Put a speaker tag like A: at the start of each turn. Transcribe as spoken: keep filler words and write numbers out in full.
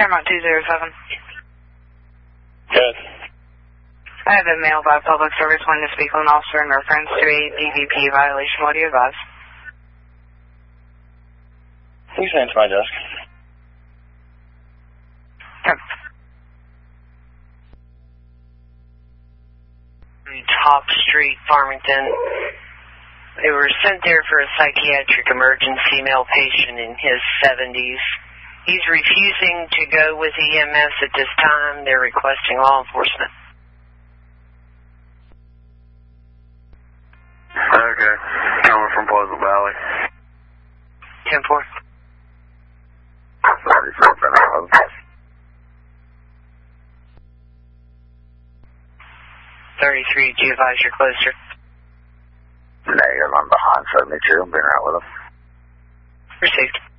A: Paramount two zero seven.
B: Good.
A: I have a mail by public service wanting to speak with an officer in reference to a D V P violation. What do you advise?
B: Please answer my desk.
A: Okay.
C: Top Street, Farmington. They were sent there for a psychiatric emergency, male patient in his seventies. He's refusing to go with E M S at this time. They're requesting law enforcement.
B: Okay. Coming from Pleasant Valley.
C: ten four. thirty-three, do you advise you're closer?
B: Negative, I'm behind seventy-two. I'm being out with him.
C: Received.